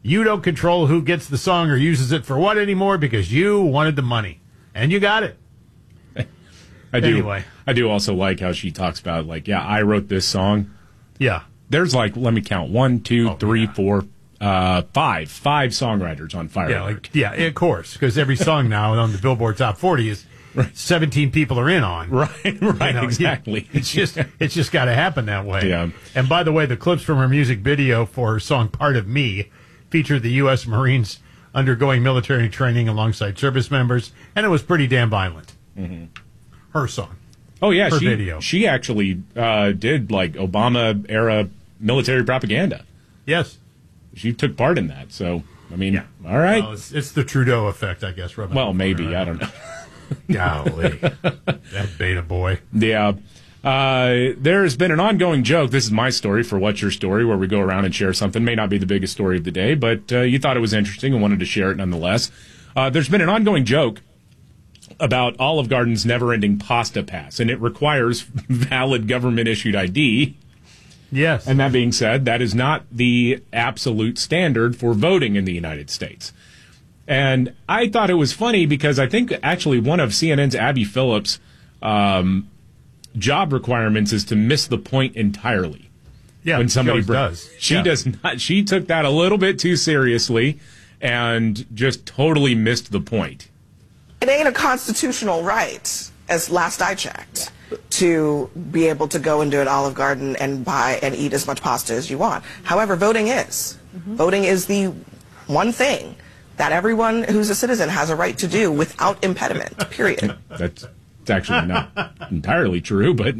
You don't control who gets the song or uses it for what anymore because you wanted the money. And you got it. Anyway. I do also like how she talks about, like, yeah, I wrote this song. Yeah. There's like, let me count, 1, 2, 3, 4, 5 songwriters on Fireheart. Yeah, of course, because every song now on the Billboard Top 40 is 17 people are in on. Right, exactly. It's just got to happen that way. Yeah. And by the way, the clips from her music video for her song "Part of Me" featured the U.S. Marines undergoing military training alongside service members, and it was pretty damn violent. Mm-hmm. Her song. Oh, yeah. Her video. She actually did, like, Obama-era military propaganda. Yes. She took part in that. So, I mean, all right. Well, it's the Trudeau effect, I guess. Well, maybe. I don't know. Golly. That beta boy. Yeah. There's been an ongoing joke. This is my story for What's Your Story, where we go around and share something. May not be the biggest story of the day, but you thought it was interesting and wanted to share it nonetheless. There's been an ongoing joke about Olive Garden's never-ending pasta pass, and it requires valid government-issued ID. Yes. And that being said, that is not the absolute standard for voting in the United States. And I thought it was funny because I think actually one of CNN's Abby Phillips' job requirements is to miss the point entirely. Yeah, when somebody does. She does not. She took that a little bit too seriously and just totally missed the point. It ain't a constitutional right, as last I checked, to be able to go into an Olive Garden and buy and eat as much pasta as you want. However, voting is. Mm-hmm. Voting is the one thing that everyone who's a citizen has a right to do without impediment, period. That's actually not entirely true, but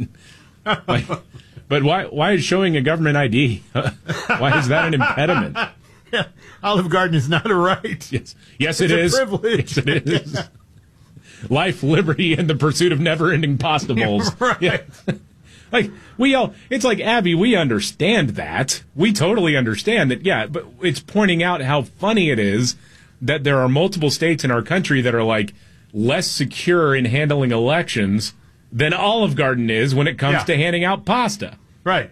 why is showing a government ID? Why is that an impediment? Yeah, Olive Garden is not a right. Yes, it is. It's a privilege. Yes, it is. Yeah. Life, liberty, and the pursuit of never-ending pasta bowls. Right. Yeah. Like, it's like, Abby, we understand that. We totally understand that, yeah, but it's pointing out how funny it is that there are multiple states in our country that are, like, less secure in handling elections than Olive Garden is when it comes to handing out pasta. Right.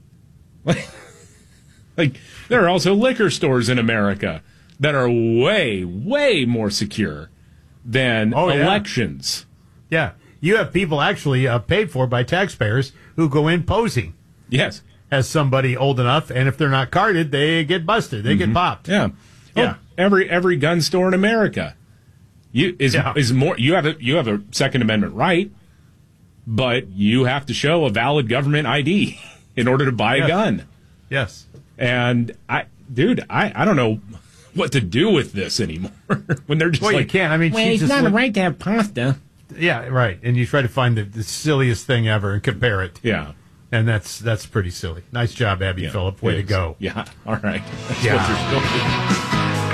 Like, there are also liquor stores in America that are way, way more secure than elections. Yeah. You have people actually paid for by taxpayers who go in posing. Yes. As somebody old enough, and if they're not carded, they get busted. They get popped. Yeah. Yeah. Every gun store in America is more. You have a Second Amendment right, but you have to show a valid government ID in order to buy a gun. Yes. And I don't know what to do with this anymore when they're just you can't. I mean, it's not a right to have pasta. Yeah, right. And you try to find the silliest thing ever and compare it. Yeah. And that's pretty silly. Nice job, Abby Phillip. Way to go. Yeah. All right. That's Yeah. what you're still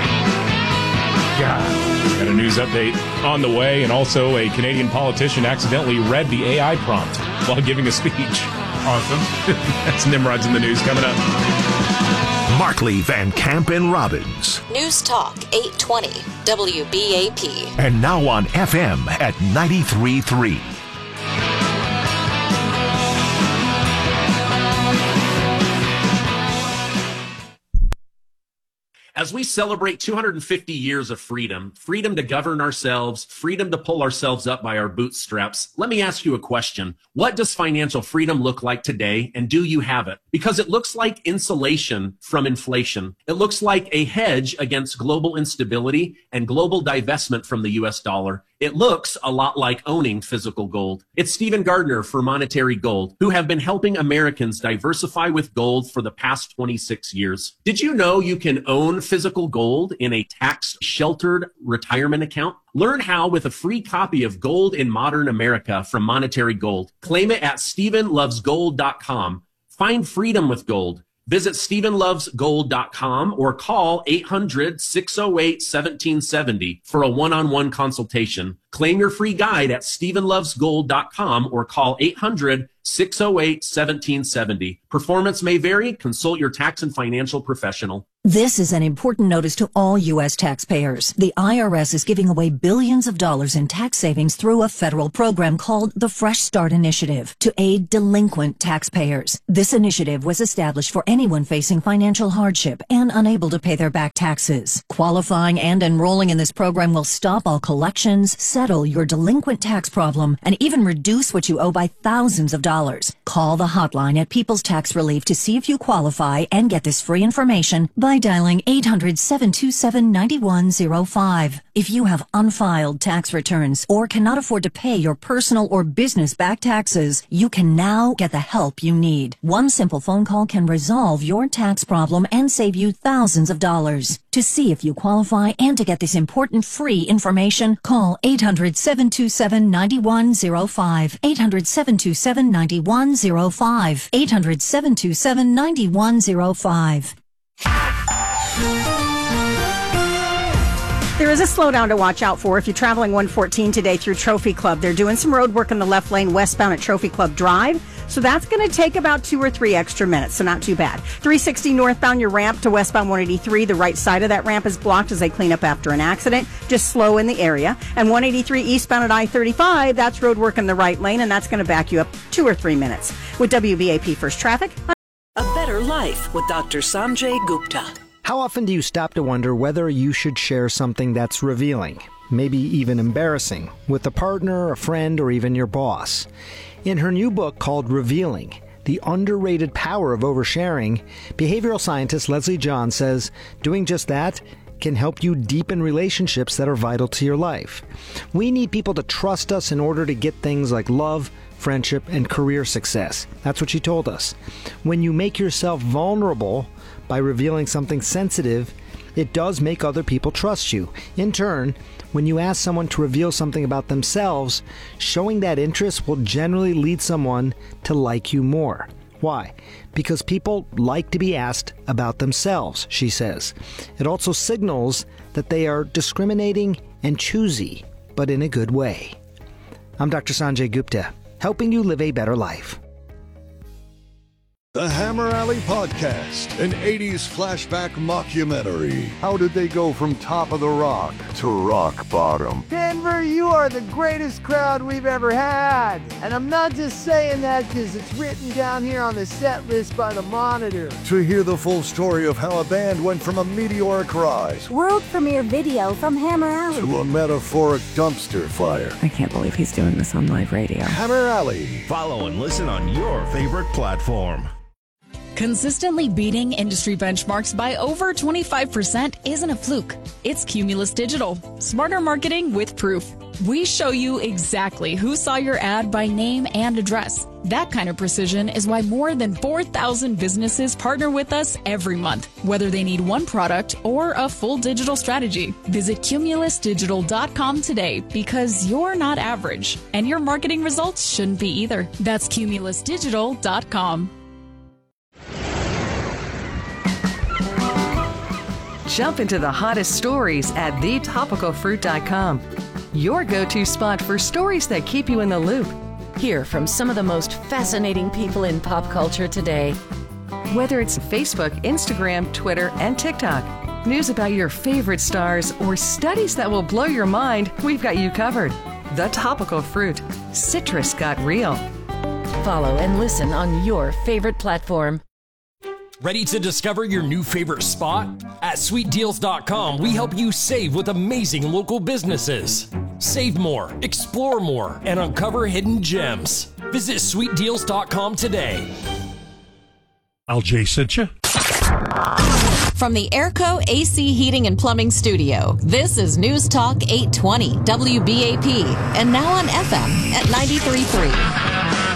God. Got a news update on the way, and also a Canadian politician accidentally read the AI prompt while giving a speech. Awesome. That's Nimrod's in the news coming up. Markley, Van Camp, and Robbins. News Talk 820 WBAP. And now on FM at 93.3. As we celebrate 250 years of freedom, freedom to govern ourselves, freedom to pull ourselves up by our bootstraps, let me ask you a question. What does financial freedom look like today, and do you have it? Because it looks like insulation from inflation. It looks like a hedge against global instability and global divestment from the US dollar. It looks a lot like owning physical gold. It's Stephen Gardner for Monetary Gold, who have been helping Americans diversify with gold for the past 26 years. Did you know you can own physical gold in a tax-sheltered retirement account? Learn how with a free copy of Gold in Modern America from Monetary Gold. Claim it at StephenLovesGold.com. Find freedom with gold. Visit StephenLovesGold.com or call 800-608-1770 for a one-on-one consultation. Claim your free guide at StephenLovesGold.com or call 800-608-1770. Performance may vary. Consult your tax and financial professional. This is an important notice to all U.S. taxpayers. The IRS is giving away billions of dollars in tax savings through a federal program called the Fresh Start Initiative to aid delinquent taxpayers. This initiative was established for anyone facing financial hardship and unable to pay their back taxes. Qualifying and enrolling in this program will stop all collections, settle your delinquent tax problem, and even reduce what you owe by thousands of dollars. Call the hotline at People's Tax Relief to see if you qualify and get this free information by dialing 800-727-9105. If you have unfiled tax returns or cannot afford to pay your personal or business back taxes, you can now get the help you need. One simple phone call can resolve your tax problem and save you thousands of dollars. To see if you qualify and to get this important free information, call 800-727-9105. 800-727-9105. 800-727-9105. There is a slowdown to watch out for if you're traveling 114 today through Trophy Club. They're doing some road work in the left lane westbound at Trophy Club Drive. So that's going to take about 2 or 3 extra minutes, so not too bad. 360 northbound, your ramp to westbound 183. The right side of that ramp is blocked as they clean up after an accident. Just slow in the area. And 183 eastbound at I-35, that's road work in the right lane, and that's going to back you up 2 or 3 minutes. With WBAP First Traffic. A Better Life with Dr. Sanjay Gupta. How often do you stop to wonder whether you should share something that's revealing, maybe even embarrassing, with a partner, a friend, or even your boss? In her new book called Revealing, The Underrated Power of Oversharing, behavioral scientist Leslie John says doing just that can help you deepen relationships that are vital to your life. We need people to trust us in order to get things like love, friendship, and career success. That's what she told us. When you make yourself vulnerable by revealing something sensitive, it does make other people trust you. In turn, when you ask someone to reveal something about themselves, showing that interest will generally lead someone to like you more. Why? Because people like to be asked about themselves, she says. It also signals that they are discriminating and choosy, but in a good way. I'm Dr. Sanjay Gupta, helping you live a better life. The Hammer Alley Podcast, an 80s flashback mockumentary. How did they go from top of the rock to rock bottom? Denver, you are the greatest crowd we've ever had. And I'm not just saying that because it's written down here on the set list by the Monitor. To hear the full story of how a band went from a meteoric rise, world premiere video from Hammer Alley, to a metaphoric dumpster fire. I can't believe he's doing this on live radio. Hammer Alley. Follow and listen on your favorite platform. Consistently beating industry benchmarks by over 25% isn't a fluke. It's Cumulus Digital. Smarter marketing with proof. We show you exactly who saw your ad by name and address. That kind of precision is why more than 4,000 businesses partner with us every month, whether they need one product or a full digital strategy. Visit cumulusdigital.com today because you're not average, and your marketing results shouldn't be either. That's cumulusdigital.com. Jump into the hottest stories at thetopicalfruit.com. Your go-to spot for stories that keep you in the loop. Hear from some of the most fascinating people in pop culture today. Whether it's Facebook, Instagram, Twitter, and TikTok, news about your favorite stars, or studies that will blow your mind, we've got you covered. The Topical Fruit. Citrus got real. Follow and listen on your favorite platform. Ready to discover your new favorite spot? At SweetDeals.com, we help you save with amazing local businesses. Save more, explore more, and uncover hidden gems. Visit SweetDeals.com today. LJ sent you. From the Airco AC Heating and Plumbing Studio, this is News Talk 820 WBAP, and now on FM at 93.3.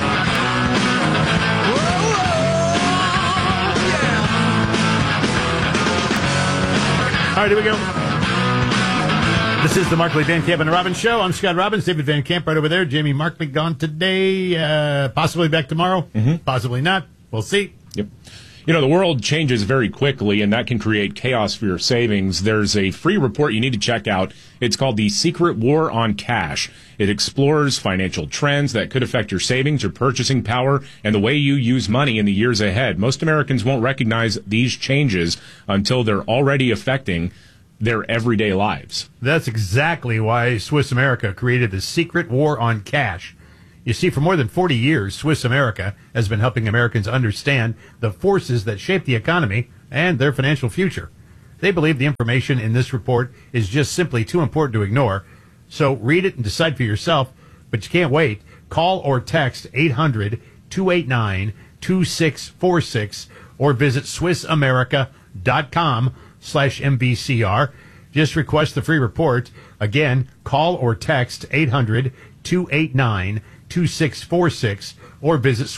All right, here we go. This is the Markley, Van Camp, and Robbins Show. I'm Scott Robbins, David Van Camp right over there. Jamie Markman gone today. Possibly back tomorrow. Possibly not. We'll see. Yep. You know, the world changes very quickly, and that can create chaos for your savings. There's a free report you need to check out. It's called The Secret War on Cash. It explores financial trends that could affect your savings, your purchasing power, and the way you use money in the years ahead. Most Americans won't recognize these changes until they're already affecting their everyday lives. That's exactly why Swiss America created The Secret War on Cash. You see, for more than 40 years, Swiss America has been helping Americans understand the forces that shape the economy and their financial future. They believe the information in this report is just simply too important to ignore. So read it and decide for yourself, but you can't wait. Call or text 800-289-2646 or visit SwissAmerica.com/MBCR. Just request the free report. Again, call or text 800-289-2646 or visit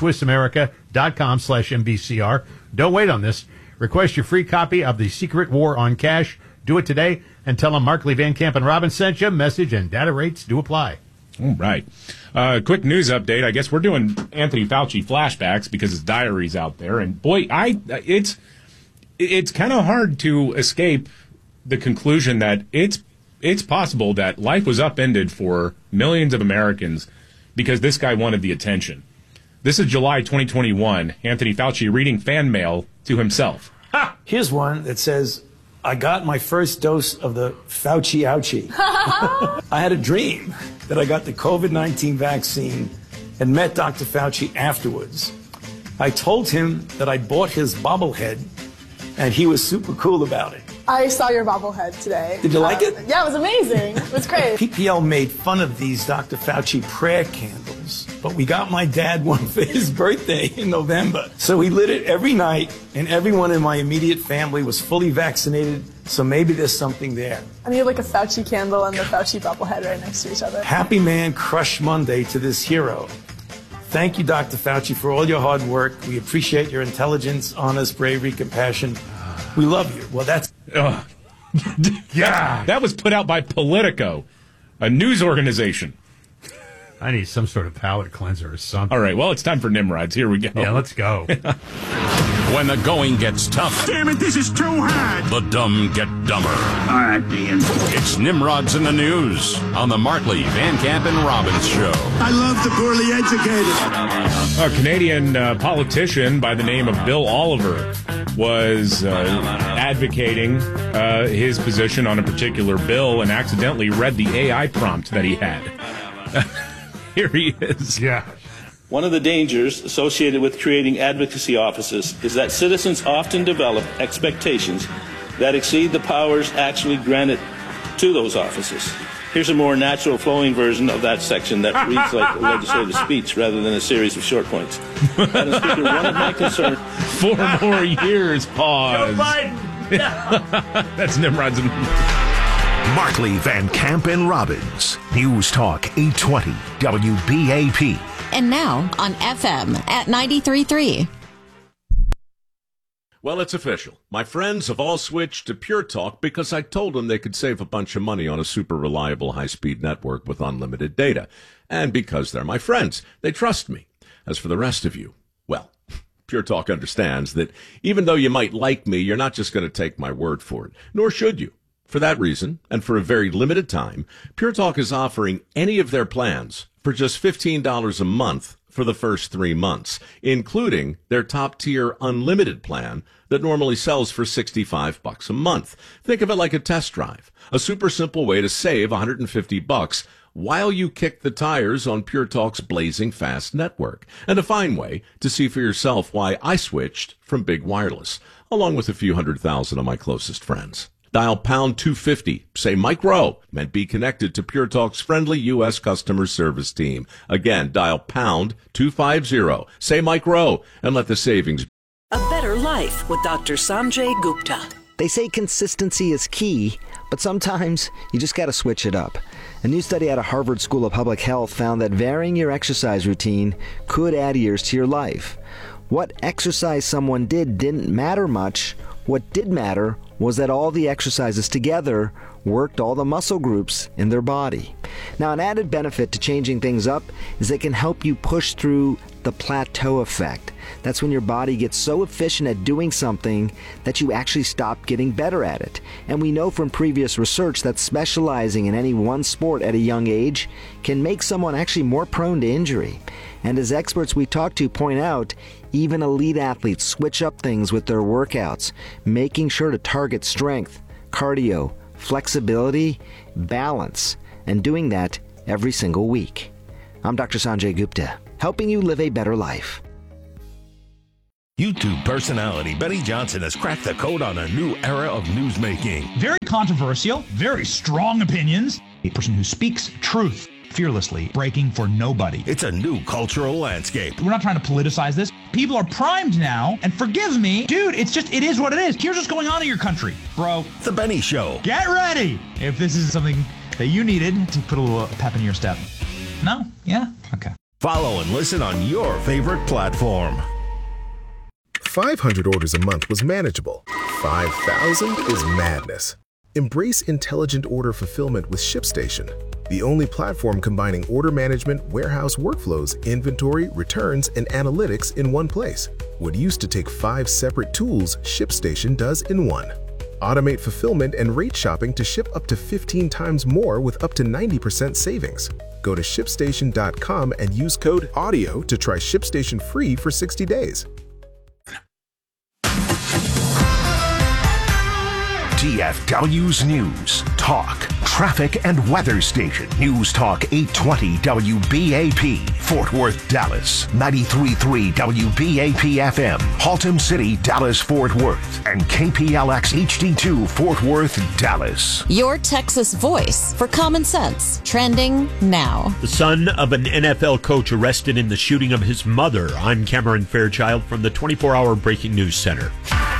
SwissAmerica.com/MBCR. Don't wait on this. Request your free copy of The Secret War on Cash. Do it today and tell them Markley, Van Camp, and Robbins sent you. Message and data rates do apply. All right. Quick news update. I guess we're doing Anthony Fauci flashbacks because his diary's out there. And boy, it's kind of hard to escape the conclusion that it's possible that life was upended for millions of Americans because this guy wanted the attention. This is July 2021. Anthony Fauci reading fan mail to himself. Here's one that says, I got my first dose of the Fauci ouchie. I had a dream that I got the COVID-19 vaccine and met Dr. Fauci afterwards. I told him that I bought his bobblehead, and he was super cool about it. I saw your bobblehead today. Did you like it? Yeah, it was amazing. It was great. PPL made fun of these Dr. Fauci prayer candles, but we got my dad one for his birthday in November. So he lit it every night, and everyone in my immediate family was fully vaccinated, so maybe there's something there. And you have like a Fauci candle and the Fauci bobblehead right next to each other. Happy man crush Monday to this hero. Thank you, Dr. Fauci, for all your hard work. We appreciate your intelligence, honest, bravery, compassion. We love you. Well, that's... Yeah, that was put out by Politico, a news organization. I need some sort of palate cleanser or something. All right, well, it's time for Nimrods. Here we go. Yeah, let's go. When the going gets tough. Damn it, this is too hard. The dumb get dumber. All right, Ian. It's Nimrods in the News on the Markley, Van Camp, and Robbins Show. I love the poorly educated. A Canadian politician by the name of Bill Oliver was advocating his position on a particular bill and accidentally read the AI prompt that he had. Here he is. Yeah. One of the dangers associated with creating advocacy offices is that citizens often develop expectations that exceed the powers actually granted to those offices. Here's a more natural flowing version of that section that reads like a legislative speech rather than a series of short points. Madam Speaker, one of my concerns... 4 more years, pause. Joe Biden. That's Nimrod's. Markley, Van Camp, and Robbins. News Talk 820 WBAP. And now on FM at 93.3. Well, it's official. My friends have all switched to Pure Talk because I told them they could save a bunch of money on a super reliable high-speed network with unlimited data. And because they're my friends, they trust me. As for the rest of you, well, Pure Talk understands that even though you might like me, you're not just going to take my word for it, nor should you. For that reason, and for a very limited time, Pure Talk is offering any of their plans for just $15 a month for the first 3 months, including their top-tier unlimited plan that normally sells for $65 a month. Think of it like a test drive, a super simple way to save $150 while you kick the tires on Pure Talk's blazing fast network, and a fine way to see for yourself why I switched from big wireless, along with a few 100,000 of my closest friends. Dial pound 250, say Mike Rowe, and be connected to Pure Talk's friendly U.S. customer service team. Again, dial pound 250, say Mike Rowe, and let the savings. A better life with Dr. Sanjay Gupta. They say consistency is key, but sometimes you just got to switch it up. A new study out of Harvard School of Public Health found that varying your exercise routine could add years to your life. What exercise someone did didn't matter much. What did matter was that all the exercises together worked all the muscle groups in their body. Now, an added benefit to changing things up is they can help you push through the plateau effect. That's when your body gets so efficient at doing something that you actually stop getting better at it. And we know from previous research that specializing in any one sport at a young age can make someone actually more prone to injury. And as experts we talk to point out, even elite athletes switch up things with their workouts, making sure to target strength, cardio, flexibility, balance, and doing that every single week. I'm Dr. Sanjay Gupta, helping you live a better life. YouTube personality Benny Johnson has cracked the code on a new era of newsmaking. Very controversial, very strong opinions. A person who speaks truth fearlessly, breaking for nobody. It's a new cultural landscape. We're not trying to politicize this. People are primed now, and forgive me, dude, it is what it is. Here's what's going on in your country, bro. The Benny Show. Get ready if this is something that you needed to put a little pep in your step. No? Yeah? Okay. Follow and listen on your favorite platform. 500 orders a month was manageable. 5,000 is madness. Embrace intelligent order fulfillment with ShipStation, the only platform combining order management, warehouse workflows, inventory, returns, and analytics in one place. What used to take 5 separate tools, ShipStation does in one. Automate fulfillment and rate shopping to ship up to 15 times more with up to 90% savings. Go to ShipStation.com and use code AUDIO to try ShipStation free for 60 days. DFW's News, Talk, Traffic, and Weather Station. News Talk 820 WBAP, Fort Worth, Dallas. 93.3 WBAP FM, Haltom City, Dallas, Fort Worth. And KPLX HD2, Fort Worth, Dallas. Your Texas voice for common sense. Trending now. The son of an NFL coach arrested in the shooting of his mother. I'm Cameron Fairchild from the 24-hour Breaking News Center.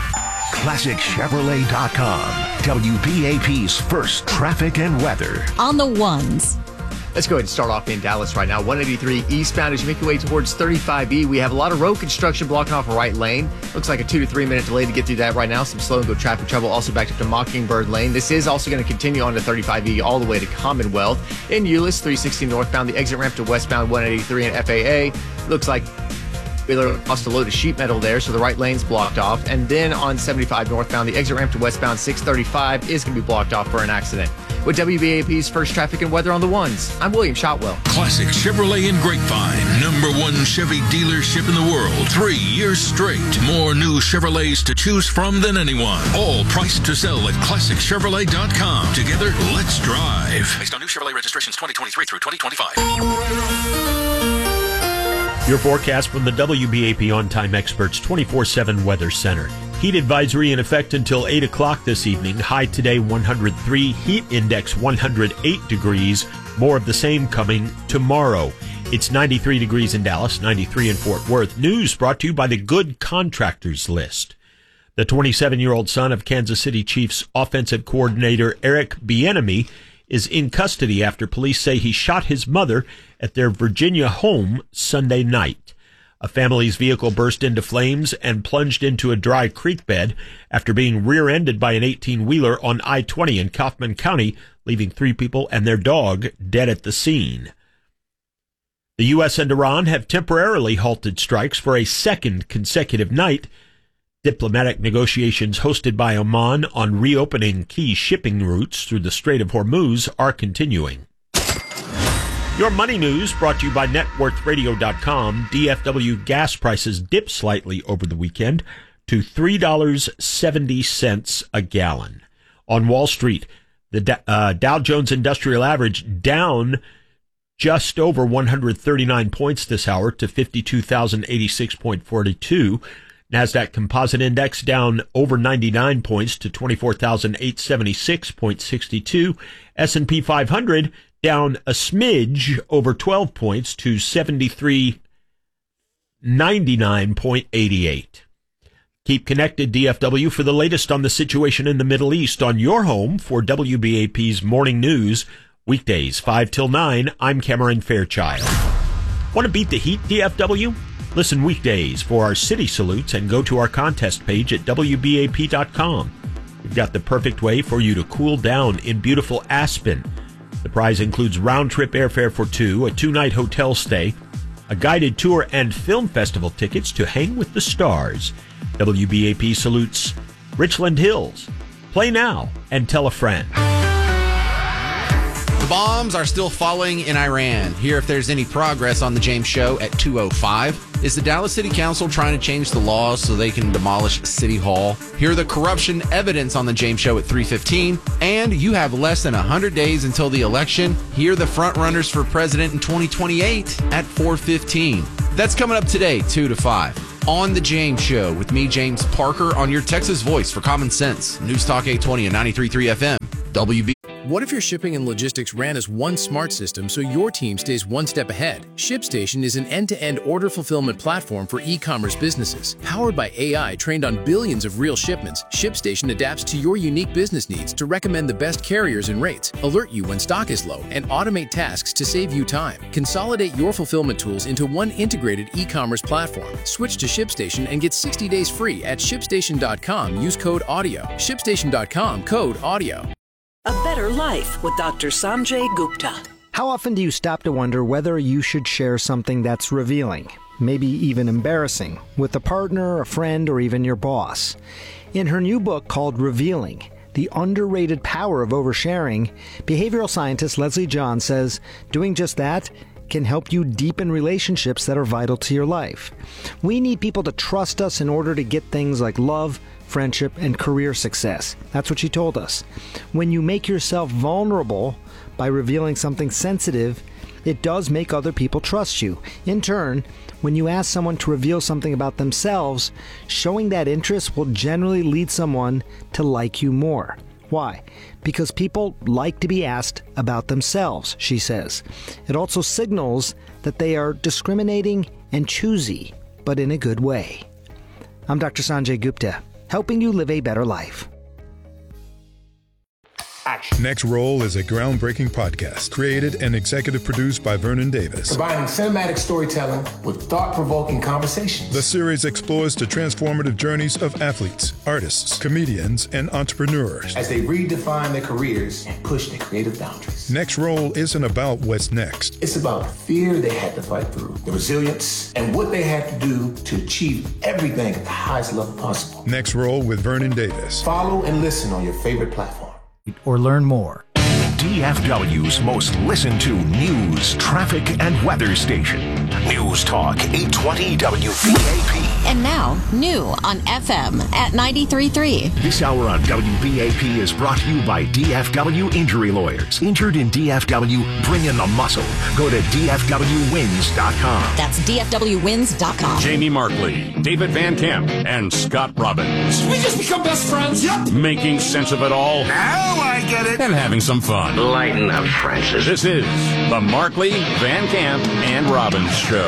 ClassicChevrolet.com, WBAP's first traffic and weather. On the ones. Let's go ahead and start off in Dallas right now. 183 eastbound as you make your way towards 35E. We have a lot of road construction blocking off a right lane. Looks like a 2 to 3 minute delay to get through that right now. Some slow and go traffic trouble also backed up to Mockingbird Lane. This is also going to continue on to 35E all the way to Commonwealth. In Euless, 360 northbound, the exit ramp to westbound 183 and FAA. Looks like Wheeler lost a load of sheet metal there, so the right lane's blocked off. And then on 75 northbound, the exit ramp to westbound 635 is going to be blocked off for an accident. With WBAP's first traffic and weather on the ones, I'm William Shotwell. Classic Chevrolet in Grapevine, #1 Chevy dealership in the world. 3 years straight. More new Chevrolets to choose from than anyone. All priced to sell at ClassicChevrolet.com. Together, let's drive. Based on new Chevrolet registrations 2023 through 2025. Your forecast from the WBAP On-Time Experts 24/7 Weather Center. Heat advisory in effect until 8 o'clock this evening. High today 103. Heat index 108 degrees. More of the same coming tomorrow. It's 93 degrees in Dallas, 93 in Fort Worth. News brought to you by the Good Contractors List. The 27-year-old son of Kansas City Chiefs offensive coordinator Eric Bieniemy is in custody after police say he shot his mother at their Virginia home Sunday night. A family's vehicle burst into flames and plunged into a dry creek bed after being rear-ended by an 18-wheeler on I-20 in Kaufman County, leaving 3 people and their dog dead at the scene. The U.S. and Iran have temporarily halted strikes for a second consecutive night. Diplomatic negotiations hosted by Oman on reopening key shipping routes through the Strait of Hormuz are continuing. Your money news brought to you by NetWorthRadio.com. DFW gas prices dipped slightly over the weekend to $3.70 a gallon. On Wall Street, the Dow Jones Industrial Average down just over 139 points this hour to 52,086.42. NASDAQ Composite Index down over 99 points to 24,876.62. S&P 500 down a smidge over 12 points to 7399.88. Keep connected, DFW, for the latest on the situation in the Middle East on your home for WBAP's Morning News. Weekdays, 5 till 9. I'm Cameron Fairchild. Want to beat the heat, DFW? Listen weekdays for our city salutes and go to our contest page at WBAP.com. We've got the perfect way for you to cool down in beautiful Aspen. The prize includes round-trip airfare for 2, a 2-night hotel stay, a guided tour, and film festival tickets to hang with the stars. WBAP salutes Richland Hills. Play now and tell a friend. The bombs are still falling in Iran. Hear if there's any progress on the James Show at 2:05. Is the Dallas City Council trying to change the laws so they can demolish City Hall? Hear the corruption evidence on the James Show at 3:15. And you have less than 100 days until the election. Hear the front runners for president in 2028 at 4:15. That's coming up today, 2 to 5. On the James Show with me, James Parker, on your Texas voice for common sense. News Talk 820 and 93.3 FM. WB. What if your shipping and logistics ran as one smart system so your team stays one step ahead? ShipStation is an end-to-end order fulfillment platform for e-commerce businesses. Powered by AI trained on billions of real shipments, ShipStation adapts to your unique business needs to recommend the best carriers and rates, alert you when stock is low, and automate tasks to save you time. Consolidate your fulfillment tools into one integrated e-commerce platform. Switch to ShipStation and get 60 days free at ShipStation.com. Use code AUDIO. ShipStation.com, code AUDIO. A Better Life with Dr. Sanjay Gupta. How often do you stop to wonder whether you should share something that's revealing, maybe even embarrassing, with a partner, a friend, or even your boss? In her new book called Revealing, The Underrated Power of Oversharing, behavioral scientist Leslie John says doing just that can help you deepen relationships that are vital to your life. We need people to trust us in order to get things like love, friendship, and career success. That's what she told us. When you make yourself vulnerable by revealing something sensitive, it does make other people trust you. In turn, when you ask someone to reveal something about themselves, showing that interest will generally lead someone to like you more. Why? Because people like to be asked about themselves, she says. It also signals that they are discriminating and choosy, but in a good way. I'm Dr. Sanjay Gupta, helping you live a better life. Next Roll is a groundbreaking podcast created and executive produced by Vernon Davis. Combining cinematic storytelling with thought-provoking conversations. The series explores the transformative journeys of athletes, artists, comedians, and entrepreneurs as they redefine their careers and push their creative boundaries. Next Roll isn't about what's next. It's about the fear they had to fight through, the resilience, and what they had to do to achieve everything at the highest level possible. Next Roll with Vernon Davis. Follow and listen on your favorite platform. Or learn more. DFW's most listened to news, traffic, and weather station. News Talk 820 WBAP. And now, new on FM at 93.3. This hour on WBAP is brought to you by DFW Injury Lawyers. Injured in DFW, bring in the muscle. Go to DFWwins.com. That's DFWwins.com. Jamie Markley, David Van Camp, and Scott Robbins. We just become best friends. Yep. Making sense of it all. Now I get it. And having some fun. Lighten up, Francis. This is the Markley, Van Camp, and Robbins Show.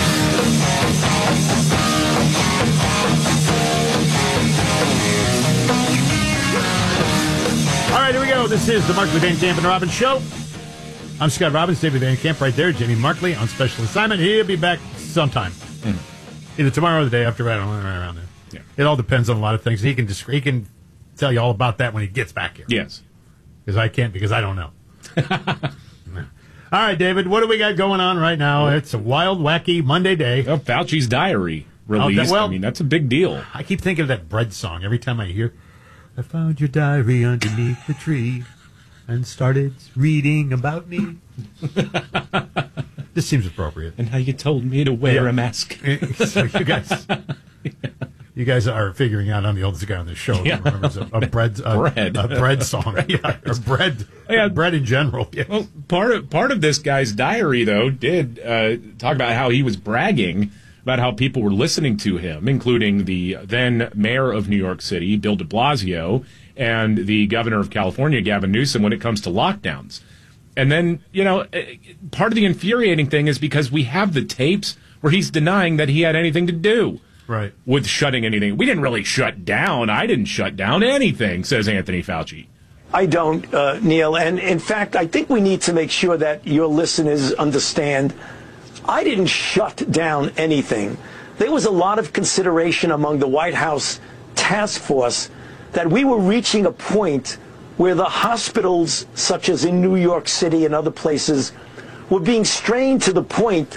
All right, here we go. This is the Markley, Van Camp, and Robbins Show. I'm Scott Robbins, David Van Camp right there. Jamie Markley on special assignment. He'll be back sometime. Either tomorrow or the day after. I don't know, right around there. Yeah. It all depends on a lot of things. He can tell you all about that when he gets back here. Yes. Because I can't, because I don't know. All right, David, what do we got going on right now? It's a wild, wacky Monday day. Oh, Fauci's diary released. I mean, that's a big deal. I keep thinking of that Bread song every time I hear, I found your diary underneath the tree and started reading about me. This seems appropriate. And how you told me to wear a mask. So you guys are figuring out I'm the oldest guy on this show. Yeah. Remembers a bread song. Yeah, or bread. Yeah. Bread in general. Yes. Well, part of this guy's diary, though, did talk about how he was bragging about how people were listening to him, including the then mayor of New York City, Bill de Blasio, and the governor of California, Gavin Newsom, when it comes to lockdowns. And then, part of the infuriating thing is because we have the tapes where he's denying that he had anything to do with shutting anything. We didn't really shut down. I didn't shut down anything, says Anthony Fauci. I don't, Neil. And in fact, I think we need to make sure that your listeners understand I didn't shut down anything. There was a lot of consideration among the White House task force that we were reaching a point where the hospitals, such as in New York City and other places, were being strained to the point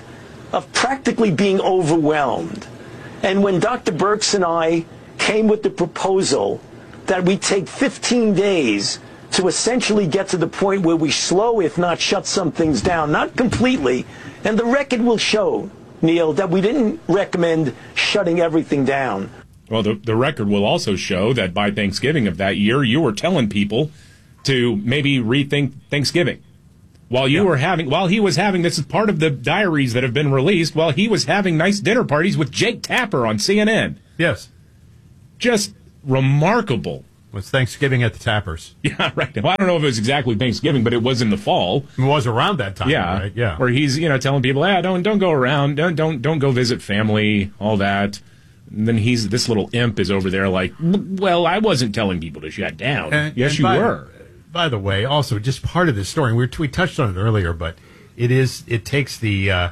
of practically being overwhelmed. And when Dr. Birx and I came with the proposal that we take 15 days to essentially get to the point where we slow, if not shut some things down, not completely, and the record will show, Neil, that we didn't recommend shutting everything down. Well, the record will also show that by Thanksgiving of that year, you were telling people to maybe rethink Thanksgiving. While he was having, this is part of the diaries that have been released, while he was having nice dinner parties with Jake Tapper on CNN. Yes. Just remarkable. It was Thanksgiving at the Tappers. Yeah, right. Well, I don't know if it was exactly Thanksgiving, but it was in the fall. It was around that time, yeah, right? Yeah. Where he's, telling people, don't go around, don't go visit family, all that. And then this little imp is over there like, well, I wasn't telling people to shut down. Yes, you were. By the way, also just part of this story, we touched on it earlier, but it takes the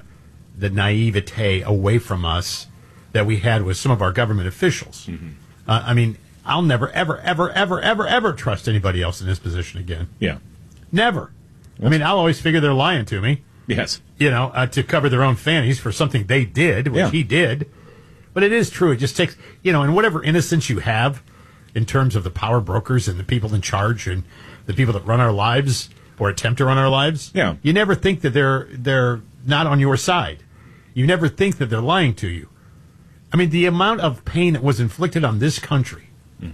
naivete away from us that we had with some of our government officials. Mm-hmm. I mean, I'll never, ever, ever, ever, ever, ever trust anybody else in this position again. Yeah. Never. I mean, I'll always figure they're lying to me. Yes. To cover their own fannies for something they did, which he did. But it is true. It just takes, and whatever innocence you have in terms of the power brokers and the people in charge and the people that run our lives or attempt to run our lives, you never think that they're not on your side. You never think that they're lying to you. I mean, the amount of pain that was inflicted on this country,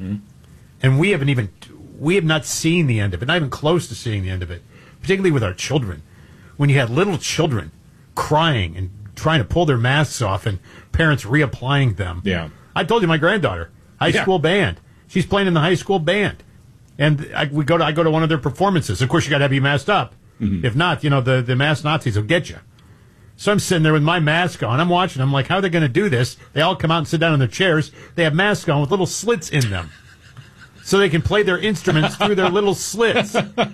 and we have not seen the end of it, not even close to seeing the end of it, particularly with our children. When you had little children crying and trying to pull their masks off and parents reapplying them. Yeah. I told you my granddaughter, high school band. She's playing in the high school band. And I go to one of their performances. Of course, you got to have you masked up. Mm-hmm. If not, the masked Nazis will get you. So I'm sitting there with my mask on. I'm watching. I'm like, how are they going to do this? They all come out and sit down in their chairs. They have masks on with little slits in them, so they can play their instruments through their little slits.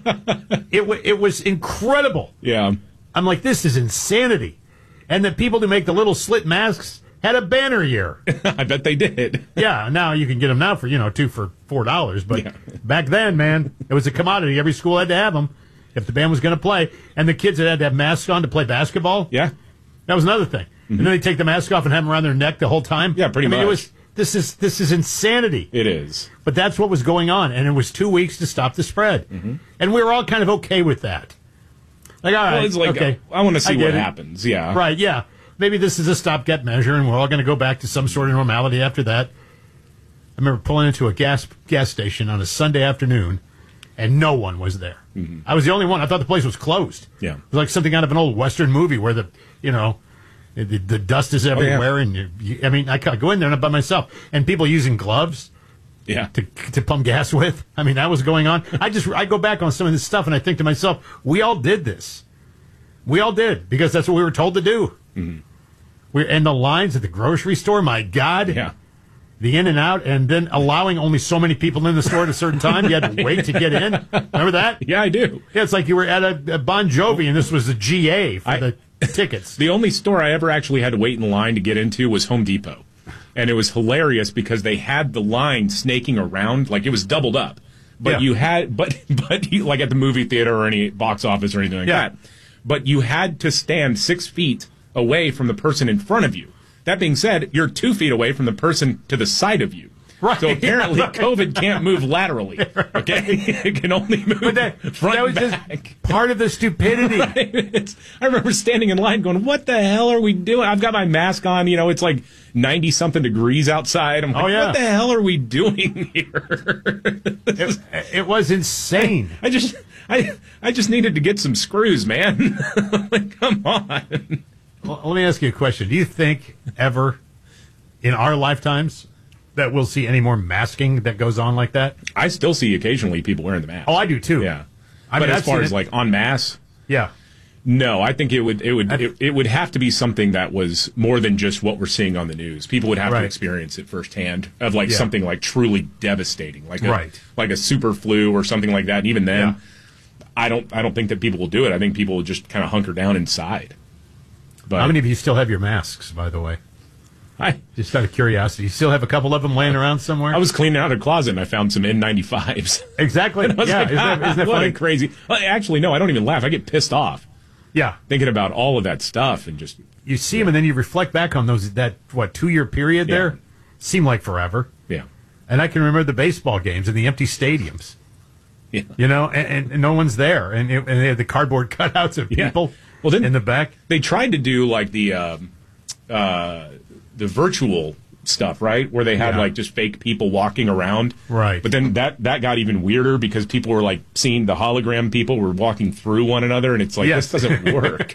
It was incredible. Yeah. I'm like, this is insanity. And the people who make the little slit masks had a banner year. I bet they did. Yeah, now you can get them now for, 2 for $4. But back then, man, it was a commodity. Every school had to have them if the band was going to play. And the kids that had to have masks on to play basketball. Yeah. That was another thing. Mm-hmm. And then they take the mask off and have them around their neck the whole time. Yeah, pretty much. This is insanity. It is. But that's what was going on. And it was 2 weeks to stop the spread. Mm-hmm. And we were all kind of okay with that. Like, all right, well, it's like, okay. I want to see what happens. Yeah. Right, yeah. Maybe this is a stopgap measure, and we're all going to go back to some sort of normality after that. I remember pulling into a gas station on a Sunday afternoon, and no one was there. Mm-hmm. I was the only one. I thought the place was closed. Yeah. It was like something out of an old Western movie where the dust is everywhere, and I go in there and I'm by myself, and people using gloves. Yeah. To pump gas with. I mean, that was going on. I go back on some of this stuff and I think to myself, we all did this. We all did, because that's what we were told to do. Mm-hmm. And the lines at the grocery store, my God. Yeah. The in and out, and then allowing only so many people in the store at a certain time. You had to wait to get in. Remember that? Yeah, I do. Yeah, it's like you were at a Bon Jovi and this was a GA for the tickets. The only store I ever actually had to wait in line to get into was Home Depot. And it was hilarious because they had the line snaking around, like it was doubled up. But you had, but you, like at the movie theater or any box office or anything like that. But you had to stand 6 feet away from the person in front of you. That being said, you're 2 feet away from the person to the side of you. Right. So apparently COVID can't move laterally. Okay? It can only move front and back. Just part of the stupidity. Right? I remember standing in line going, what the hell are we doing? I've got my mask on. It's like 90-something degrees outside. I'm like, what the hell are we doing here? It was insane. I just needed to get some screws, man. Like, come on. Well, let me ask you a question. Do you think ever in our lifetimes that we'll see any more masking that goes on like that? I still see occasionally people wearing the mask. Oh, I do too. Yeah. But as far as like en masse, yeah. No, I think it would have to be something that was more than just what we're seeing on the news. People would have to experience it firsthand of like something like truly devastating, like a super flu or something like that. And even then, I don't think that people will do it. I think people will just kind of hunker down inside. But how many of you still have your masks, by the way? Just out of curiosity, you still have a couple of them laying around somewhere? I was cleaning out a closet and I found some N95s. Exactly. Yeah, like, isn't that funny? Crazy. Well, actually, no, I don't even laugh. I get pissed off. Yeah. Thinking about all of that stuff and just... You see them and then you reflect back on those, 2-year period there? Seemed like forever. Yeah. And I can remember the baseball games and the empty stadiums. Yeah. You know, and no one's there. And they had the cardboard cutouts of people in the back. They tried to do like the virtual stuff, right? Where they had like just fake people walking around. Right. But then that got even weirder because people were like seeing the hologram people were walking through one another, and it's like, this doesn't work.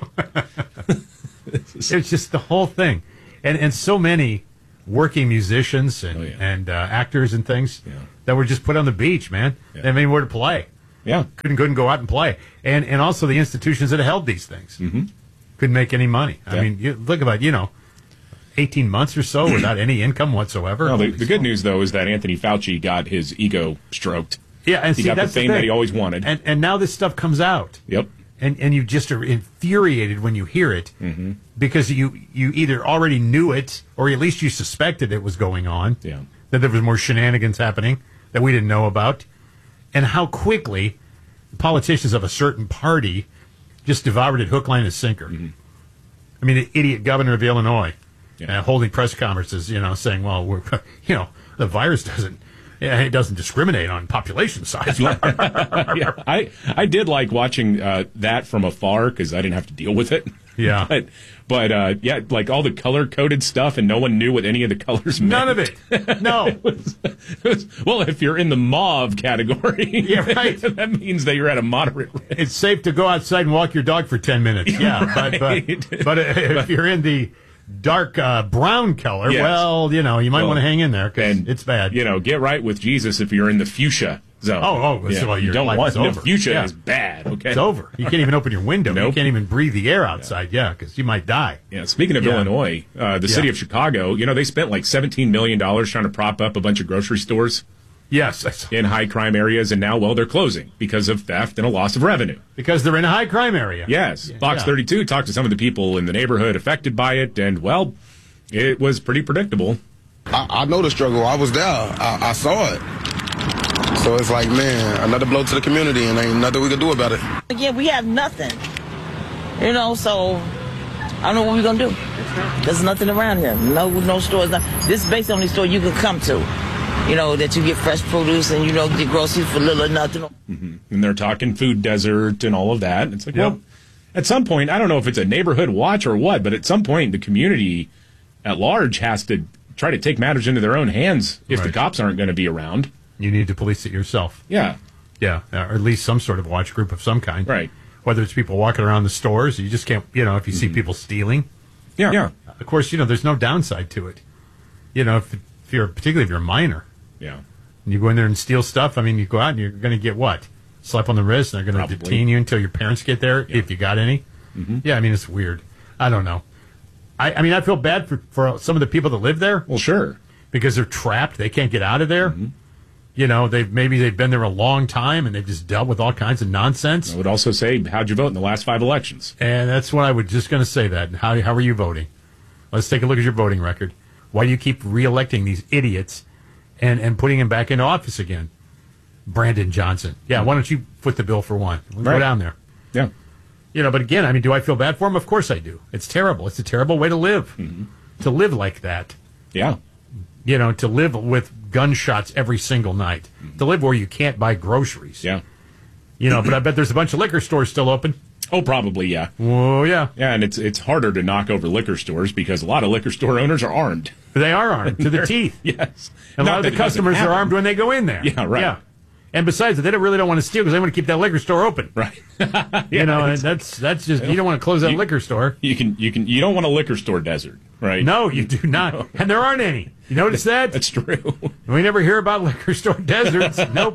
It's just the whole thing. And so many working musicians and actors and things that were just put on the beach, man. Yeah. I mean, where to play. Yeah. Couldn't go out and play. And also the institutions that held these things couldn't make any money. I mean, you look about, 18 months or so without any income whatsoever. No, the good news, though, is that Anthony Fauci got his ego stroked. Yeah, and he see, got that's the fame that he always wanted. And now this stuff comes out. Yep. And you just are infuriated when you hear it because you either already knew it or at least you suspected it was going on. Yeah. That there was more shenanigans happening that we didn't know about. And how quickly politicians of a certain party just devoured it hook, line, and sinker. I mean, the idiot governor of Illinois holding press conferences, saying, well, the virus doesn't discriminate on population size. I did like watching that from afar because I didn't have to deal with it. Yeah. But like all the color-coded stuff, and no one knew what any of the colors meant. None of it. No. It was, well, if you're in the mauve category, that means that you're at a moderate risk. It's safe to go outside and walk your dog for 10 minutes. Yeah, but if you're in the dark brown color, well, you might want to hang in there because it's bad. Get right with Jesus if you're in the fuchsia zone. Well, you don't want the fuchsia is bad. Okay, it's over. You can't even open your window. Nope. You can't even breathe the air outside. Because you might die. Yeah. Speaking of Illinois, the city of Chicago, they spent like $17 million trying to prop up a bunch of grocery stores. Yes, in high crime areas, and now, they're closing because of theft and a loss of revenue. Because they're in a high crime area. Yes. Fox 32 talked to some of the people in the neighborhood affected by it, and, well, it was pretty predictable. I know the struggle. I was there. I saw it. So it's like, man, another blow to the community, and ain't nothing we can do about it. Yeah, we have nothing. So I don't know what we're going to do. There's nothing around here. No stores. This is basically the only store you can come to. That you get fresh produce and, get groceries for little or nothing. And they're talking food desert and all of that. It's like, well, at some point, I don't know if it's a neighborhood watch or what, but at some point, the community at large has to try to take matters into their own hands if the cops aren't going to be around. You need to police it yourself. Yeah. Yeah, or at least some sort of watch group of some kind. Right. Whether it's people walking around the stores, you just can't, if you see people stealing. Yeah. Of course, there's no downside to it. Particularly if you're a minor. Yeah. And you go in there and steal stuff, you go out and you're going to get what? Slap on the wrist, and they're going to detain you until your parents get there, if you got any. Yeah, it's weird. I don't know. I feel bad for some of the people that live there. Well, sure. Because they're trapped. They can't get out of there. They've been there a long time, and they've just dealt with all kinds of nonsense. I would also say, how'd you vote in the last 5 elections? And that's what I was just going to say that. How are you voting? Let's take a look at your voting record. Why do you keep re-electing these idiots and putting him back into office again? Brandon Johnson. Yeah, why don't you foot the bill for one? Go down there. Yeah. But again, do I feel bad for him? Of course I do. It's terrible. It's a terrible way to live. To live like that. Yeah. To live with gunshots every single night. To live where you can't buy groceries. Yeah. But I bet there's a bunch of liquor stores still open. Oh, probably, yeah. Oh, yeah. Yeah, and it's harder to knock over liquor stores because a lot of liquor store owners are armed. They are armed to the teeth. Yes. And a lot of the customers are armed when they go in there. Yeah, right. Yeah. And besides, they really don't want to steal because they want to keep that liquor store open. Right. And that's just, you don't want to close that liquor store. You don't want a liquor store desert, right? No, you do not. No. And there aren't any. You notice that? That's true. We never hear about liquor store deserts. Nope.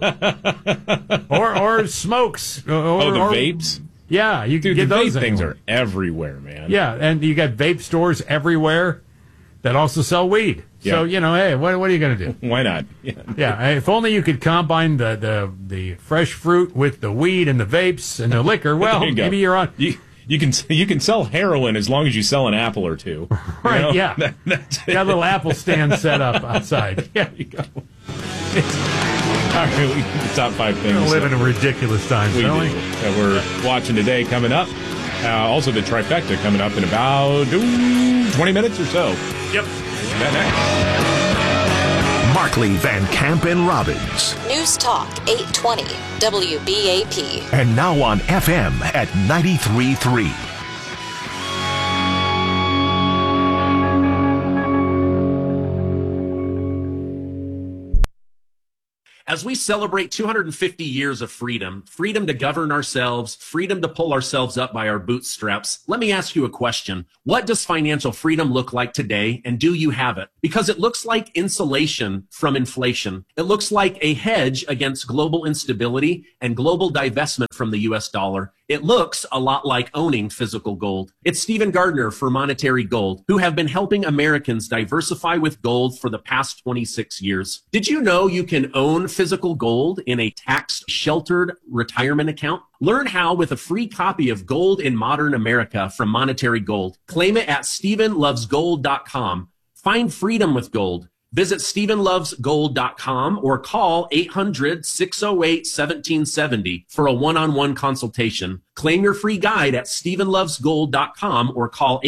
Or smokes. The vapes? Yeah, you can get the those vape things are everywhere, man. Yeah, and you got vape stores everywhere that also sell weed. Yeah. So, hey, what are you going to do? Why not? Yeah, if only you could combine the fresh fruit with the weed and the vapes and the liquor. Well, maybe you're on. You can sell heroin as long as you sell an apple or two. Right, yeah. Got a little apple stand set up outside. Yeah, you go. All right, the top 5 things. We live in ridiculous times, don't we? That we're watching today coming up. Also, the trifecta coming up in about 20 minutes or so. Yep. That next. Markley, Van Camp, and Robbins. News Talk 820 WBAP. And now on FM at 93.3. As we celebrate 250 years of freedom to govern ourselves, freedom to pull ourselves up by our bootstraps, let me ask you a question. What does financial freedom look like today, and do you have it? Because it looks like insulation from inflation. It looks like a hedge against global instability and global divestment from the US dollar. It looks a lot like owning physical gold. It's Stephen Gardner for Monetary Gold, who have been helping Americans diversify with gold for the past 26 years. Did you know you can own physical gold in a tax-sheltered retirement account? Learn how with a free copy of Gold in Modern America from Monetary Gold. Claim it at StephenLovesGold.com. Find freedom with gold. Visit StephenLovesGold.com or call 800-608-1770 for a one-on-one consultation. Claim your free guide at StephenLovesGold.com or call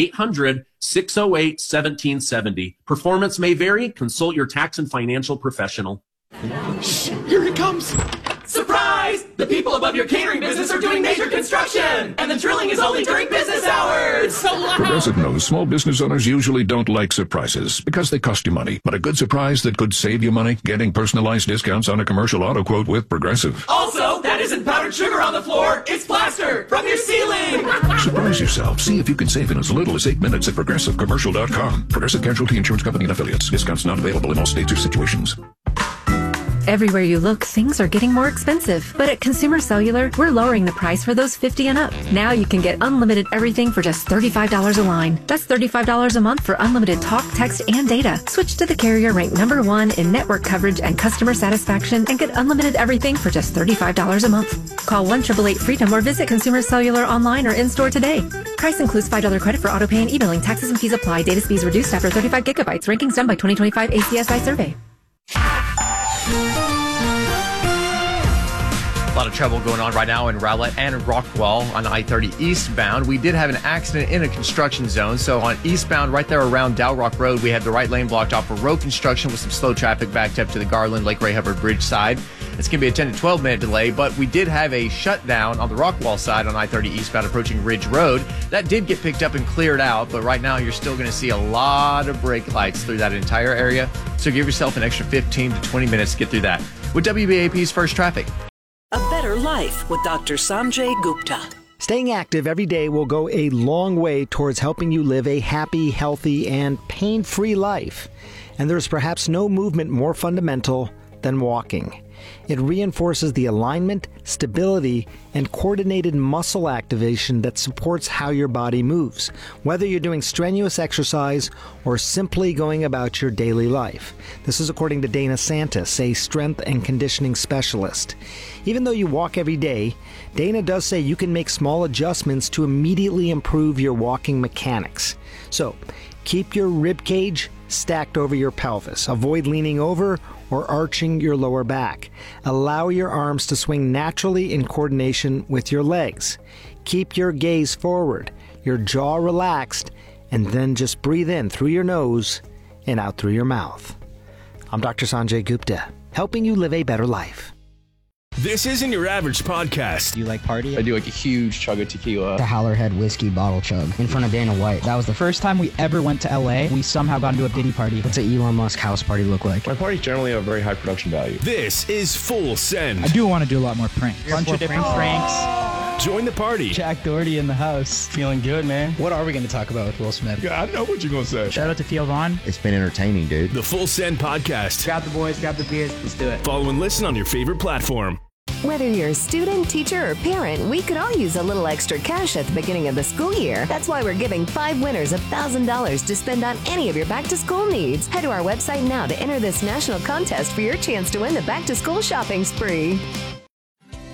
800-608-1770. Performance may vary. Consult your tax and financial professional. Shh, here it comes. Surprise! The people above your catering business are doing major construction, and the drilling is only during business hours. So loud. Progressive knows small business owners usually don't like surprises because they cost you money. But a good surprise that could save you money, getting personalized discounts on a commercial auto quote with Progressive. Also, that isn't powdered sugar on the floor. It's plaster from your ceiling. Surprise yourself. See if you can save in as little as 8 minutes at ProgressiveCommercial.com. Progressive Casualty Insurance Company and Affiliates. Discounts not available in all states or situations. Everywhere you look, things are getting more expensive. But at Consumer Cellular, we're lowering the price for those 50 and up. Now you can get unlimited everything for just $35 a line. That's $35 a month for unlimited talk, text, and data. Switch to the carrier ranked #1 in network coverage and customer satisfaction and get unlimited everything for just $35 a month. Call 1-888-FREEDOM or visit Consumer Cellular online or in-store today. Price includes $5 credit for auto pay and e-billing. Taxes and fees apply. Data speeds reduced after 35 gigabytes. Rankings done by 2025 ACSI survey. A lot of trouble going on right now in Rowlett and Rockwall on I-30 eastbound. We did have an accident in a construction zone. So on eastbound, right there around Dow Rock Road, we had the right lane blocked off for road construction with some slow traffic backed up to the Garland Lake Ray Hubbard Bridge side. It's going to be a 10 to 12 minute delay, but we did have a shutdown on the Rockwall side on I-30 eastbound approaching Ridge Road. That did get picked up and cleared out, but right now you're still going to see a lot of brake lights through that entire area. So give yourself an extra 15 to 20 minutes to get through that. With WBAP's First Traffic. A better life with Dr. Sanjay Gupta. Staying active every day will go a long way towards helping you live a happy, healthy, and pain-free life. And there's perhaps no movement more fundamental than walking. It reinforces the alignment, stability, and coordinated muscle activation that supports how your body moves, whether you're doing strenuous exercise or simply going about your daily life. This is according to Dana Santis, a strength and conditioning specialist. Even though you walk every day, Dana does say you can make small adjustments to immediately improve your walking mechanics. So, keep your rib cage stacked over your pelvis. Avoid leaning over or arching your lower back. Allow your arms to swing naturally in coordination with your legs. Keep your gaze forward, your jaw relaxed, and then just breathe in through your nose and out through your mouth. I'm Dr. Sanjay Gupta, helping you live a better life. This isn't your average podcast. Do you like party? I do like a huge chug of tequila. The Howlerhead whiskey bottle chug in front of Dana White. That was the first time we ever went to LA. We somehow got into a Diddy party. What's an Elon Musk house party look like? My parties generally have very high production value. This is Full Send. I do want to do a lot more pranks. Bunch of different pranks. Join the party. Jack Doherty in the house. Feeling good, man. What are we going to talk about with Will Smith? Yeah, I know what you're going to say. Shout out to Theo Vaughn. It's been entertaining, dude. The Full Send podcast. Grab the boys, grab the beers. Let's do it. Follow and listen on your favorite platform. Whether you're a student, teacher, or parent, we could all use a little extra cash at the beginning of the school year. That's why we're giving 5 winners $1,000 to spend on any of your back-to-school needs. Head to our website now to enter this national contest for your chance to win the back-to-school shopping spree.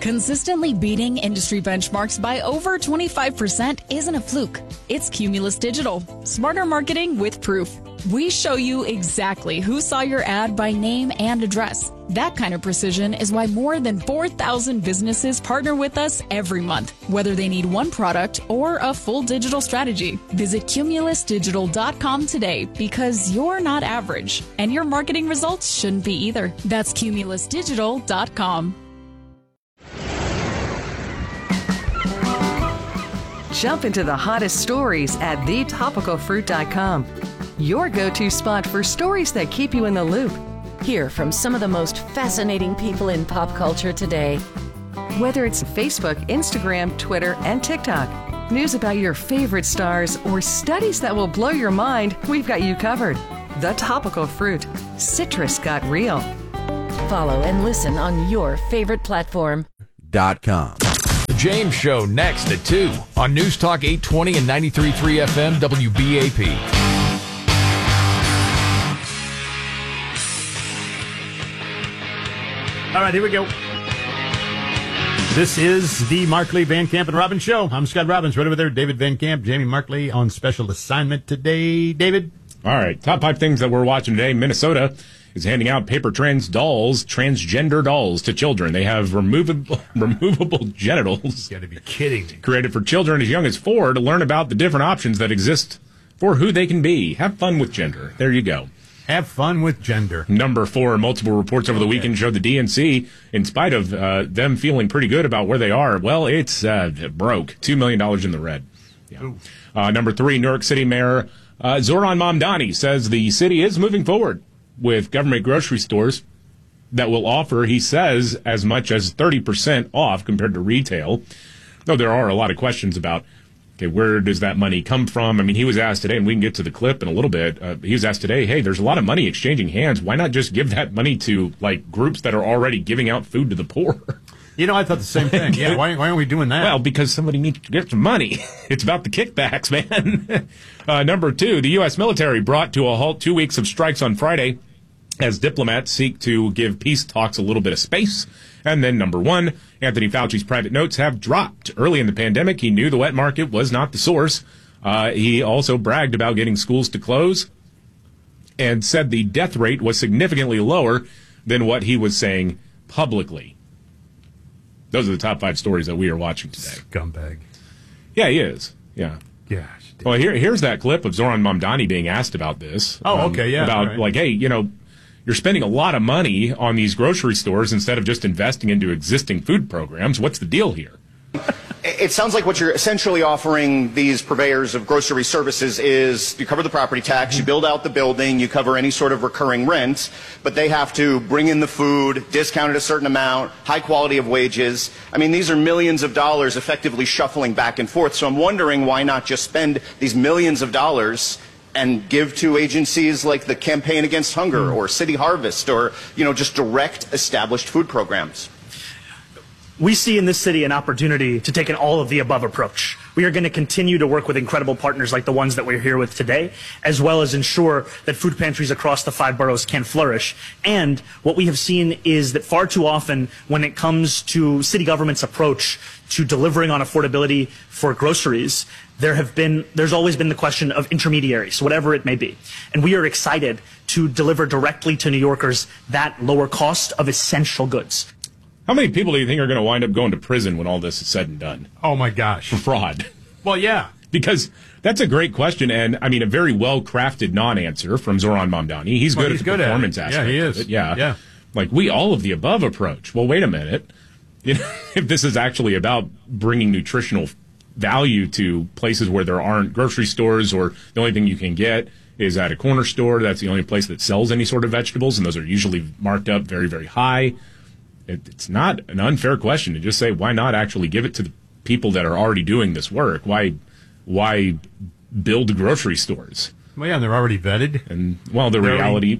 Consistently beating industry benchmarks by over 25% isn't a fluke. It's Cumulus Digital. Smarter marketing with proof. We show you exactly who saw your ad by name and address. That kind of precision is why more than 4,000 businesses partner with us every month, whether they need one product or a full digital strategy. Visit cumulusdigital.com today because you're not average, and your marketing results shouldn't be either. That's cumulusdigital.com. Jump into the hottest stories at thetopicalfruit.com. Your go-to spot for stories that keep you in the loop. Hear from some of the most fascinating people in pop culture today. Whether it's Facebook, Instagram, Twitter, and TikTok, news about your favorite stars, or studies that will blow your mind, we've got you covered. The Topical Fruit. Citrus got real. Follow and listen on your favorite platform. .com. The James Show next at 2 on News Talk 820 and 93.3 FM WBAP. All right, here we go. This is the Markley, Van Camp, and Robbins Show. I'm Scott Robbins. Right over there, David Van Camp, Jamie Markley on special assignment today. David? All right, top 5 things that we're watching today. Minnesota is handing out paper transgender dolls to children. They have removable genitals. You got to be kidding me. Created for children as young as 4 to learn about the different options that exist for who they can be. Have fun with gender. There you go. Have fun with gender. Number 4, multiple reports over the weekend showed the DNC, in spite of them feeling pretty good about where they are, well, it's broke. $2 million in the red. Yeah. Number 3, New York City Mayor Zoran Mamdani says the city is moving forward with government grocery stores that will offer, he says, as much as 30% off compared to retail. Though there are a lot of questions about, okay, where does that money come from? I mean, he was asked today, and we can get to the clip in a little bit. He was asked today, hey, there's a lot of money exchanging hands. Why not just give that money to, like, groups that are already giving out food to the poor? You know, I thought the same thing. Yeah, why aren't we doing that? Well, because somebody needs to get some money. It's about the kickbacks, man. Number 2, the U.S. military brought to a halt 2 weeks of strikes on Friday as diplomats seek to give peace talks a little bit of space. And then number 1, Anthony Fauci's private notes have dropped. Early in the pandemic, he knew the wet market was not the source. He also bragged about getting schools to close and said the death rate was significantly lower than what he was saying publicly. Those are the top 5 stories that we are watching today. Scumbag. Yeah, he is. Yeah. Gosh. Well, here's that clip of Zoran Mamdani being asked about this. Oh, okay, yeah. About, right. like, hey, you know, you're spending a lot of money on these grocery stores instead of just investing into existing food programs. What's the deal here? It sounds like what you're essentially offering these purveyors of grocery services is you cover the property tax, you build out the building, you cover any sort of recurring rent, but they have to bring in the food, discount it a certain amount, high quality of wages. I mean, these are millions of dollars effectively shuffling back and forth. So I'm wondering why not just spend these millions of dollars and give to agencies like the Campaign Against Hunger or City Harvest or, you know, just direct established food programs. We see in this city an opportunity to take an all-of-the-above approach. We are going to continue to work with incredible partners like the ones that we're here with today, as well as ensure that food pantries across the 5 boroughs can flourish. And what we have seen is that far too often, when it comes to city government's approach to delivering on affordability for groceries, there's always been the question of intermediaries, whatever it may be. And we are excited to deliver directly to New Yorkers that lower cost of essential goods. How many people do you think are going to wind up going to prison when all this is said and done? Oh, my gosh. For fraud. Well, yeah. Because that's a great question, and, I mean, a very well-crafted non-answer from Zoran Mamdani. He's good at the performance aspect. Yeah, he is. Of it. Yeah. Like, we all-of-the-above approach. Well, wait a minute. You know, if this is actually about bringing nutritional value to places where there aren't grocery stores or the only thing you can get is at a corner store, that's the only place that sells any sort of vegetables, and those are usually marked up very, very high. It's not an unfair question to just say, why not actually give it to the people that are already doing this work? Why build grocery stores? Well, yeah, they're already vetted. And, well, the reality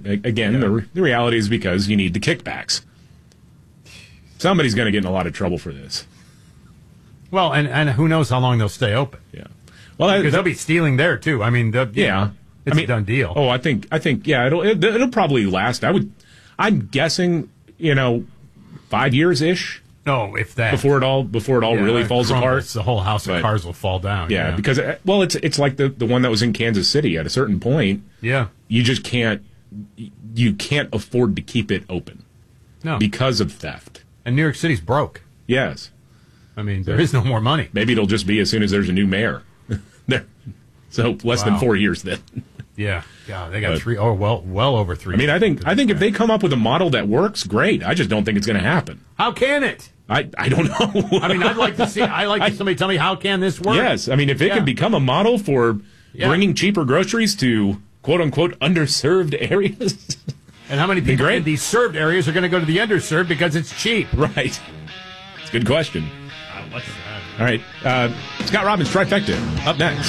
is because you need the kickbacks. Somebody's going to get in a lot of trouble for this. Well, and who knows how long they'll stay open. Yeah. Well, because they'll be stealing there, too. I mean, it's a done deal. Oh, I think, yeah, it'll probably last. I'm guessing, 5 years-ish No, if that. Before it all really falls apart. The whole house of cards will fall down. Yeah, because, it's like the one that was in Kansas City. At a certain point, you just can't afford to keep it open. No. Because of theft. And New York City's broke. Yes. I mean, there is no more money. Maybe it'll just be as soon as there's a new mayor. So less than 4 years then. Yeah. Yeah, they got well over 3 years. I mean, I think if they come up with a model that works, great. I just don't think it's going to happen. How can it? I don't know. I mean, I'd like to see somebody tell me, how can this work? Yes. I mean, if it can become a model for bringing cheaper groceries to quote unquote underserved areas. And how many people in these served areas are going to go to the underserved because it's cheap? Right. It's a good question. All right. Scott Robbins, Trifecta, up next.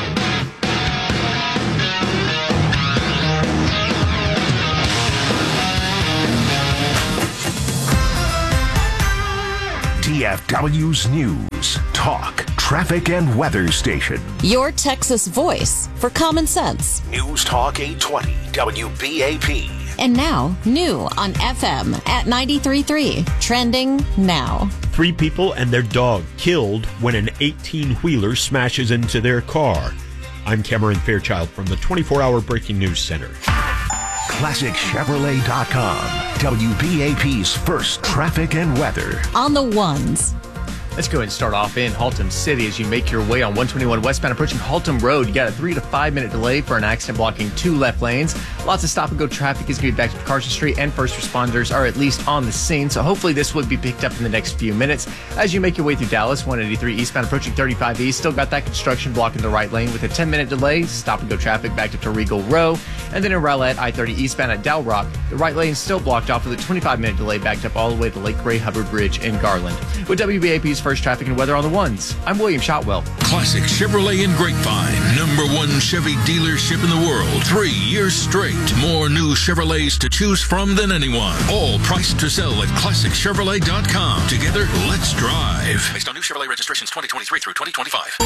DFW's News, Talk, Traffic, and Weather Station. Your Texas voice for common sense. News Talk 820, WBAP. And now, new on FM at 93.3. Trending now. 3 people and their dog killed when an 18-wheeler smashes into their car. I'm Cameron Fairchild from the 24-hour Breaking News Center. ClassicChevrolet.com, WBAP's first traffic and weather. On the ones. Let's go ahead and start off in Haltom City as you make your way on 121 westbound approaching Haltom Road. You got a 3 to 5 minute delay for an accident blocking 2 left lanes. Lots of stop and go traffic is going to be back to Carson Street, and first responders are at least on the scene. So hopefully this would be picked up in the next few minutes. As you make your way through Dallas, 183 eastbound approaching 35 East. Still got that construction blocking the right lane with a 10-minute delay. Stop and go traffic backed up to Regal Row. And then in Rowlett, I-30 eastbound at Dow Rock. The right lane still blocked off with a 25-minute delay backed up all the way to Lake Ray Hubbard Bridge in Garland. With WBAP's first traffic and weather on the ones, I'm William Shotwell. Classic Chevrolet in Grapevine. #1 Chevy dealership in the world. 3 years straight. More new Chevrolets to choose from than anyone. All priced to sell at ClassicChevrolet.com. Together, let's drive. Based on new Chevrolet registrations 2023 through 2025.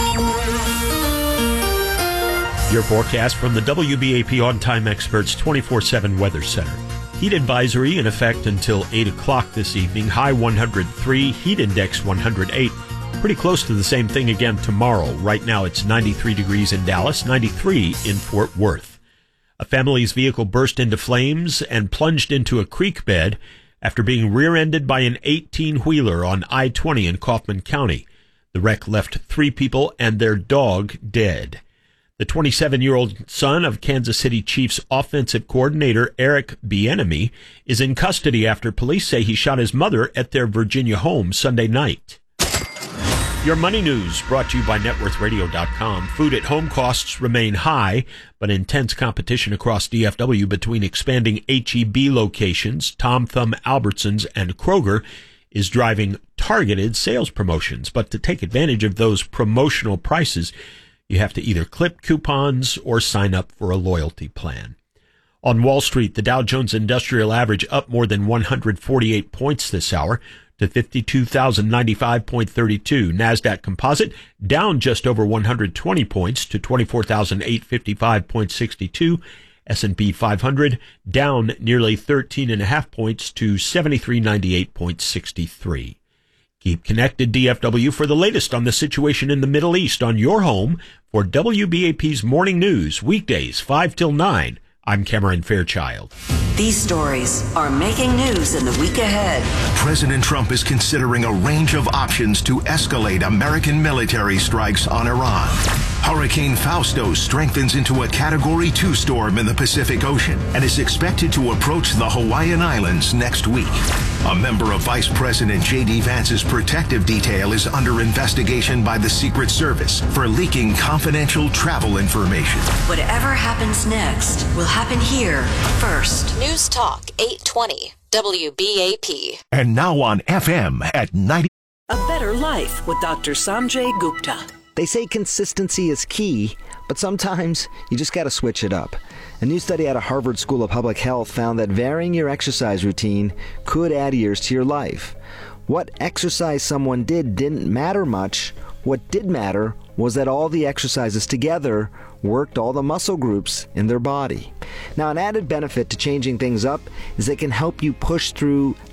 Your forecast from the WBAP On Time Experts 24/7 Weather Center. Heat advisory in effect until 8 o'clock this evening. High 103, heat index 108. Pretty close to the same thing again tomorrow. Right now it's 93 degrees in Dallas, 93 in Fort Worth. A family's vehicle burst into flames and plunged into a creek bed after being rear-ended by an 18-wheeler on I-20 in Kaufman County. The wreck left 3 people and their dog dead. The 27-year-old son of Kansas City Chiefs offensive coordinator Eric Bieniemy is in custody after police say he shot his mother at their Virginia home Sunday night. Your money news brought to you by NetWorthRadio.com. Food at home costs remain high, but intense competition across DFW between expanding H-E-B locations, Tom Thumb Albertsons, and Kroger is driving targeted sales promotions. But to take advantage of those promotional prices, you have to either clip coupons or sign up for a loyalty plan. On Wall Street, the Dow Jones Industrial Average up more than 148 points this hour to 52,095.32. NASDAQ Composite down just over 120 points to 24,855.62. S&P 500 down nearly 13.5 points to 7398.63. Keep connected, DFW, for the latest on the situation in the Middle East on your home for WBAP's Morning News, weekdays 5 till 9. I'm Cameron Fairchild. These stories are making news in the week ahead. President Trump is considering a range of options to escalate American military strikes on Iran. Hurricane Fausto strengthens into a Category 2 storm in the Pacific Ocean and is expected to approach the Hawaiian Islands next week. A member of Vice President J.D. Vance's protective detail is under investigation by the Secret Service for leaking confidential travel information. Whatever happens next will happen here first. News Talk 820 WBAP. And now on FM at 90. A better life with Dr. Sanjay Gupta. They say consistency is key, but sometimes you just got to switch it up. A new study out of Harvard School of Public Health found that varying your exercise routine could add years to your life. What exercise someone did didn't matter much. What did matter was that all the exercises together worked all the muscle groups in their body. Now, an added benefit to changing things up is it can help you push through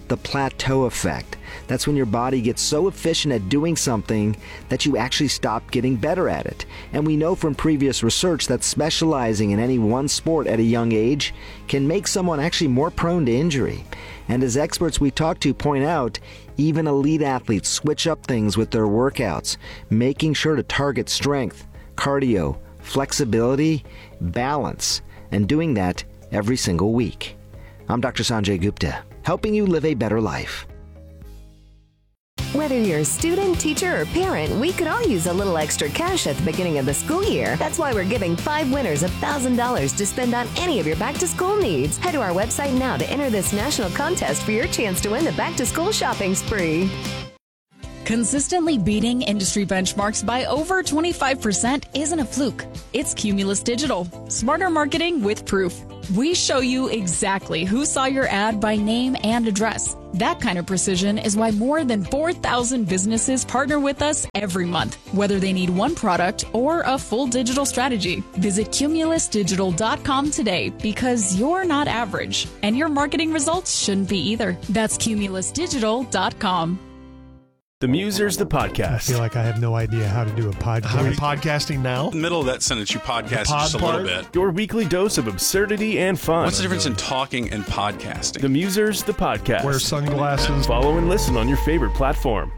the plateau effect. That's when your body gets so efficient at doing something that you actually stop getting better at it. And we know from previous research that specializing in any one sport at a young age can make someone actually more prone to injury. And as experts we talk to point out, even elite athletes switch up things with their workouts, making sure to target strength, cardio, flexibility, balance, and doing that every single week. I'm Dr. Sanjay Gupta, helping you live a better life. Whether you're a student, teacher, or parent, we could all use a little extra cash at the beginning of the school year. That's why we're giving 5 winners $1,000 to spend on any of your back-to-school needs. Head to our website now to enter this national contest for your chance to win the back-to-school shopping spree. Consistently beating industry benchmarks by over 25% isn't a fluke. It's Cumulus Digital. Smarter marketing with proof. We show you exactly who saw your ad by name and address. That kind of precision is why more than 4,000 businesses partner with us every month, whether they need one product or a full digital strategy. Visit cumulusdigital.com today because you're not average, and your marketing results shouldn't be either. That's cumulusdigital.com. The Musers, the podcast. I feel like I have no idea how to do a podcast. How are you podcasting now? In the middle of that sentence, you podcast just a little bit. Your weekly dose of absurdity and fun. What's the difference in talking and podcasting? The Musers, the podcast. Wear sunglasses. Follow and listen on your favorite platform.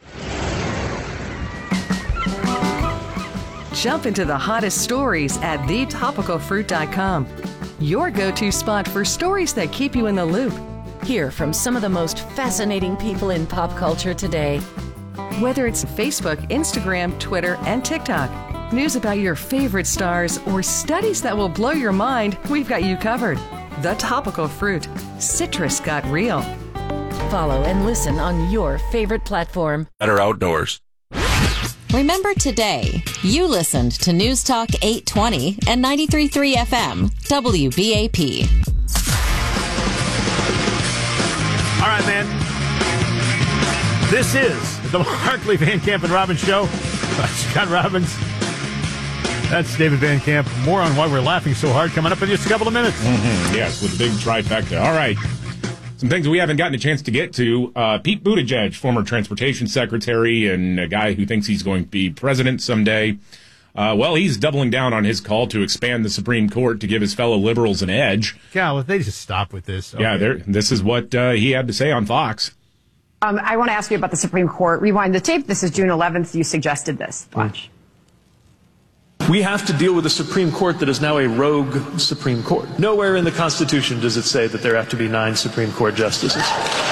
Jump into the hottest stories at thetopicalfruit.com. Your go-to spot for stories that keep you in the loop. Hear from some of the most fascinating people in pop culture today. Whether it's Facebook, Instagram, Twitter, and TikTok, news about your favorite stars, or studies that will blow your mind, we've got you covered. The Topical Fruit. Citrus got real. Follow and listen on your favorite platform. Better outdoors. Remember today, you listened to News Talk 820 and 93.3 FM, WBAP. All right, man. This is the Markley, Van Camp, and Robbins Show. Scott Robbins. That's David Van Camp. More on why we're laughing so hard coming up in just a couple of minutes. Mm-hmm. Yes, with a big trifecta. All right. Some things we haven't gotten a chance to get to. Pete Buttigieg, former transportation secretary and a guy who thinks he's going to be president someday. Well, he's doubling down on his call to expand the Supreme Court to give his fellow liberals an edge. Cal, if they just stop with this. Okay. Yeah, this is what he had to say on Fox. I want to ask you about the Supreme Court. Rewind the tape. This is June 11th. You suggested this. Watch. We have to deal with a Supreme Court that is now a rogue Supreme Court. Nowhere in the Constitution does it say that there have to be 9 Supreme Court justices.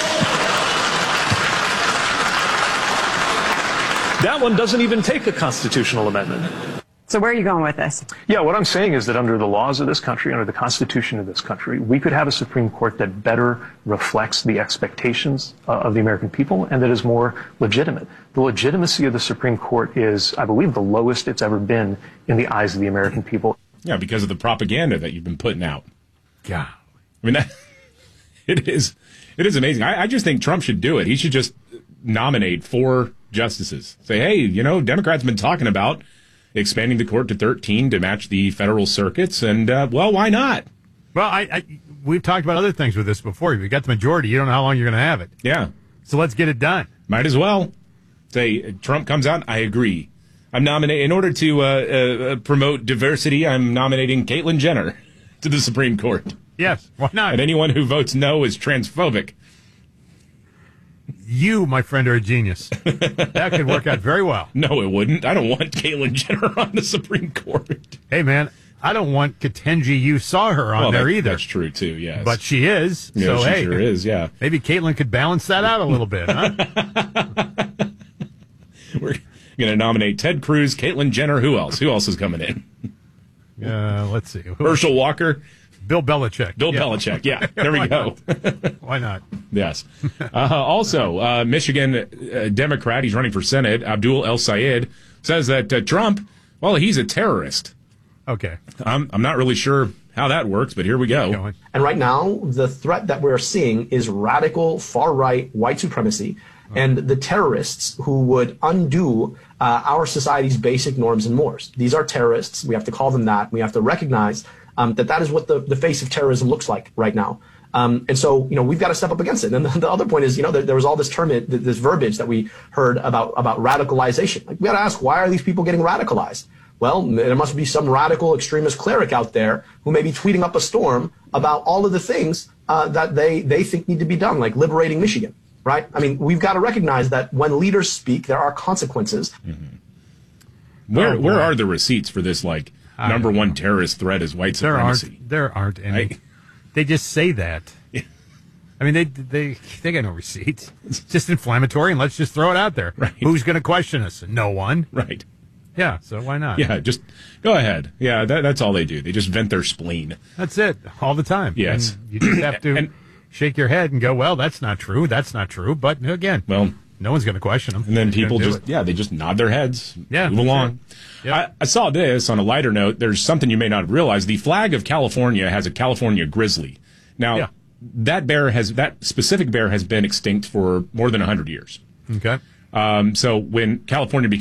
That one doesn't even take a constitutional amendment. So where are you going with this? Yeah, what I'm saying is that under the laws of this country, under the Constitution of this country, we could have a Supreme Court that better reflects the expectations of the American people and that is more legitimate. The legitimacy of the Supreme Court is, I believe, the lowest it's ever been in the eyes of the American people. Yeah, because of the propaganda that you've been putting out. God. I mean, it is amazing. I just think Trump should do it. He should just nominate 4 justices. Say, hey, Democrats have been talking about expanding the court to 13 to match the federal circuits, and, well, why not? Well, we've talked about other things with this before. If you got the majority, you don't know how long you're going to have it. Yeah. So let's get it done. Might as well. Say, Trump comes out, I agree. I'm nominating, in order to promote diversity, I'm nominating Caitlyn Jenner to the Supreme Court. Yes, why not? And anyone who votes no is transphobic. You, my friend, are a genius. That could work out very well. No, it wouldn't. I don't want Caitlyn Jenner on the Supreme Court. Hey, man, I don't want Ketanji. You saw her on there either. That's true, too, yes. But she is. Yeah, so, she sure is, yeah. Maybe Caitlyn could balance that out a little bit, huh? We're going to nominate Ted Cruz, Caitlyn Jenner. Who else? Who else is coming in? Let's see. Herschel Walker. Bill Belichick. Belichick, yeah. There we go. Why not? Yes. Also, Michigan Democrat, he's running for Senate, Abdul El Sayed, says that Trump, well, he's a terrorist. Okay. I'm not really sure how that works, but here we go. And right now, the threat that we're seeing is radical, far-right white supremacy and the terrorists who would undo our society's basic norms and mores. These are terrorists. We have to call them that. We have to recognize that is what the face of terrorism looks like right now. And so, we've got to step up against it. And then the other point is, there was all this this verbiage that we heard about radicalization. Like, we got to ask, why are these people getting radicalized? Well, there must be some radical extremist cleric out there who may be tweeting up a storm about all of the things that they think need to be done, like liberating Michigan, right? I mean, we've got to recognize that when leaders speak, there are consequences. Mm-hmm. Where are the receipts for this, number one terrorist threat is white supremacy? There aren't any. They just say that. Yeah. I mean, they got no receipts. It's just inflammatory, and let's just throw it out there. Right. Who's going to question us? No one. Right. Yeah, so why not? Yeah, just go ahead. Yeah, that's all they do. They just vent their spleen. That's it, all the time. Yes. And you just have to shake your head and go, well, that's not true. That's not true. But again, no one's going to question them. And then people they just nod their heads, move along. Sure. Yep. I saw this on a lighter note. There's something you may not have realized. The flag of California has a California grizzly. Now, that specific bear has been extinct for more than 100 years. Okay. So when California became